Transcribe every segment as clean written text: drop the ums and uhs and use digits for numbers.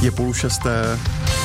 Je 5:30.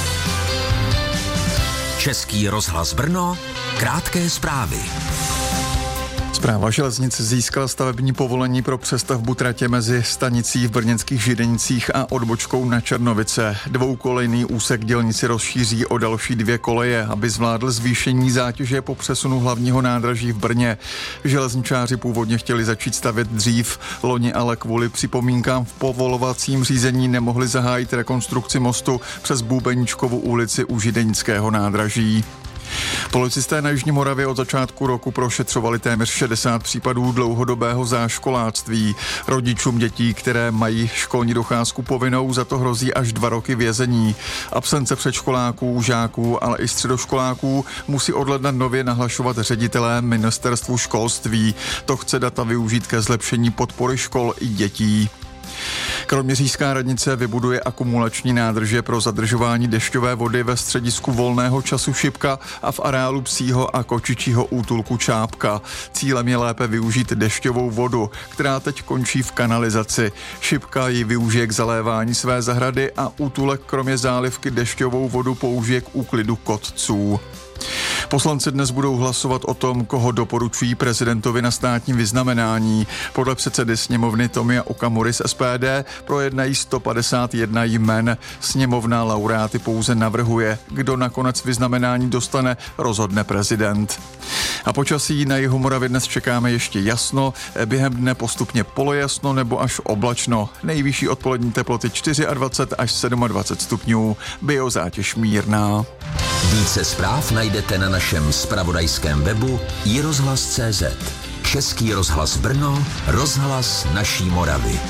Český rozhlas Brno, krátké zprávy. Správa železnic získala stavební povolení pro přestavbu tratě mezi stanicí v brněnských Židenicích a odbočkou na Černovice. Dvoukolejný úsek dělnici rozšíří o další 2 koleje, aby zvládl zvýšení zátěže po přesunu hlavního nádraží v Brně. Železničáři původně chtěli začít stavět dřív, loni ale kvůli připomínkám v povolovacím řízení nemohli zahájit rekonstrukci mostu přes Bubeníčkovu ulici u Židenického nádraží. Policisté na Jižní Moravě od začátku roku prošetřovali téměř 60 případů dlouhodobého záškoláctví. Rodičům dětí, které mají školní docházku povinnou, za to hrozí až 2 roky vězení. Absence předškoláků, žáků, ale i středoškoláků musí od ledna nově nahlašovat ředitelé ministerstvu školství. To chce data využít ke zlepšení podpory škol i dětí. Kroměřížská radnice vybuduje akumulační nádrže pro zadržování dešťové vody ve středisku volného času Šipka a v areálu psího a kočičího útulku Čápka. Cílem je lépe využít dešťovou vodu, která teď končí v kanalizaci. Šipka ji využije k zalévání své zahrady a útulek kromě zálivky dešťovou vodu použije k úklidu kotců. Poslanci dnes budou hlasovat o tom, koho doporučují prezidentovi na státním vyznamenání. Podle předsedy sněmovny Tomia Okamury z SPD projednají 151 jmen. Sněmovna laureáty pouze navrhuje. Kdo nakonec vyznamenání dostane, rozhodne prezident. A počasí na jihu Moravy dnes čekáme ještě jasno, během dne postupně polojasno nebo až oblačno. Nejvyšší odpolední teploty 24 až 27 stupňů, biozátěž mírná. Více zpráv najdete na našem zpravodajském webu iRozhlas.cz. Český rozhlas Brno, rozhlas naší Moravy.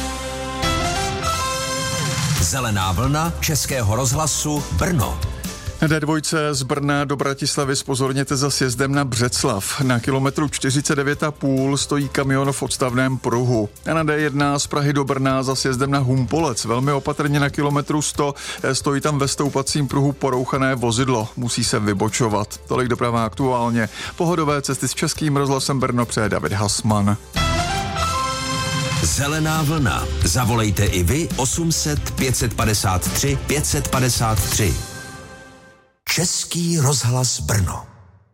Zelená vlna Českého rozhlasu Brno. Na D2 z Brna do Bratislavy zpozorněte za sjezdem na Břeclav. Na kilometru 49,5 stojí kamion v odstavném pruhu. A na D1 z Prahy do Brna za sjezdem na Humpolec. Velmi opatrně na kilometru 100 stojí tam ve stoupacím pruhu porouchané vozidlo. Musí se vybočovat. Tolik doprava aktuálně. Pohodové cesty s Českým rozhlasem Brno přeje David Hasman. Zelená vlna. Zavolejte i vy 800 553 553. Český rozhlas Brno.